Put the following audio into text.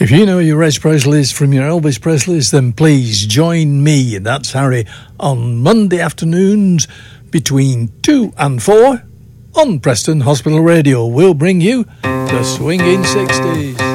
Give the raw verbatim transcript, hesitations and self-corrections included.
If you know your Elvis Presleys from your Elvis Presleys, then please join me, that's Harry, on Monday afternoons between two and four on Preston Hospital Radio. We'll bring you the swinging sixties.